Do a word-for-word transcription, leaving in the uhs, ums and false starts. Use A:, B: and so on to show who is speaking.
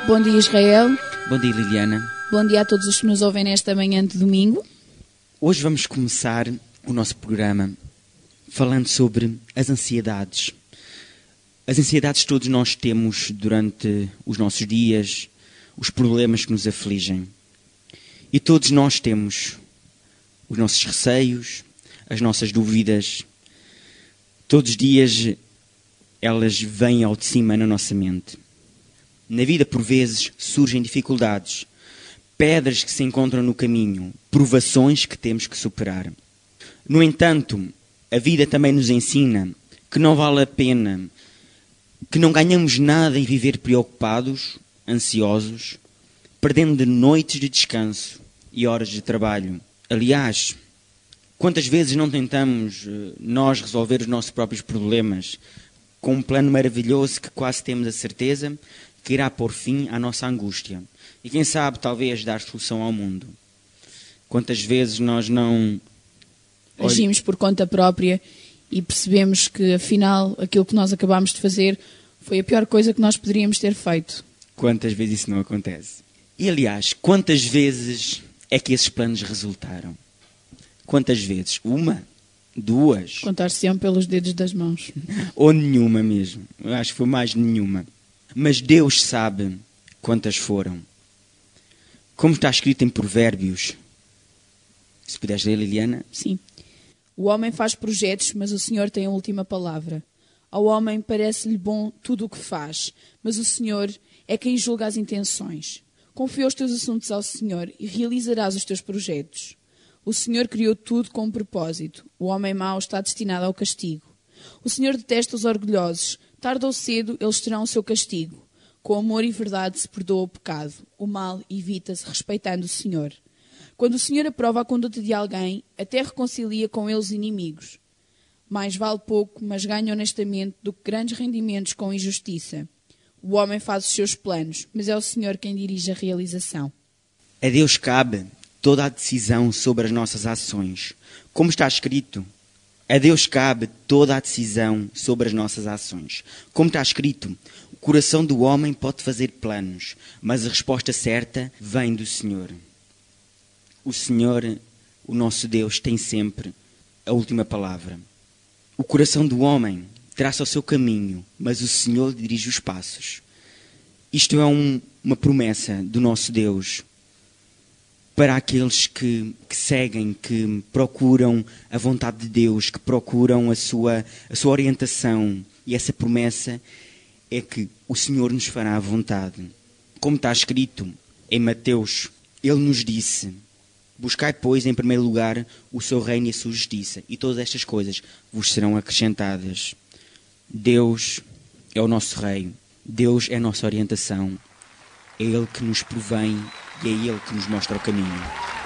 A: Bom dia, Israel.
B: Bom dia, Liliana.
A: Bom dia a todos os que nos ouvem nesta manhã de domingo.
B: Hoje vamos começar o nosso programa falando sobre as ansiedades. As ansiedades que todos nós temos durante os nossos dias, os problemas que nos afligem. E todos nós temos os nossos receios, as nossas dúvidas. Todos os dias elas vêm ao de cima na nossa mente. Na vida, por vezes, surgem dificuldades, pedras que se encontram no caminho, provações que temos que superar. No entanto, a vida também nos ensina que não vale a pena, que não ganhamos nada em viver preocupados, ansiosos, perdendo de noites de descanso e horas de trabalho. Aliás, quantas vezes não tentamos nós resolver os nossos próprios problemas com um plano maravilhoso que quase temos a certeza que irá pôr fim à nossa angústia e, quem sabe, talvez dar solução ao mundo. Quantas vezes nós não
A: agimos por conta própria e percebemos que, afinal, aquilo que nós acabámos de fazer foi a pior coisa que nós poderíamos ter feito.
B: Quantas vezes isso não acontece? E, aliás, quantas vezes é que esses planos resultaram? Quantas vezes? Uma? Duas?
A: Contar-se-ão pelos dedos das mãos.
B: Ou nenhuma mesmo. Eu acho que foi mais nenhuma. Mas Deus sabe quantas foram. Como está escrito em Provérbios. Se puderes ler, Liliana.
A: Sim. O homem faz projetos, mas o Senhor tem a última palavra. Ao homem parece-lhe bom tudo o que faz, mas o Senhor é quem julga as intenções. Confia os teus assuntos ao Senhor e realizarás os teus projetos. O Senhor criou tudo com um propósito. O homem mau está destinado ao castigo. O Senhor detesta os orgulhosos. Tarde ou cedo eles terão o seu castigo. Com amor e verdade se perdoa o pecado. O mal evita-se respeitando o Senhor. Quando o Senhor aprova a conduta de alguém, até reconcilia com eles inimigos. Mais vale pouco, mas ganha honestamente, do que grandes rendimentos com injustiça. O homem faz os seus planos, mas é o Senhor quem dirige a realização.
B: A Deus cabe toda a decisão sobre as nossas ações. Como está escrito, a Deus cabe toda a decisão sobre as nossas ações. Como está escrito, o coração do homem pode fazer planos, mas a resposta certa vem do Senhor. O Senhor, o nosso Deus, tem sempre a última palavra. O coração do homem traça o seu caminho, mas o Senhor dirige os passos. Isto é um, uma promessa do nosso Deus para aqueles que, que seguem, que procuram a vontade de Deus, que procuram a sua, a sua orientação. E essa promessa é que o Senhor nos fará a vontade. Como está escrito em Mateus, Ele nos disse: buscai, pois, em primeiro lugar o seu reino e a sua justiça, e todas estas coisas vos serão acrescentadas. Deus é o nosso Rei, Deus é a nossa orientação, é Ele que nos provém e é Ele que nos mostra o caminho.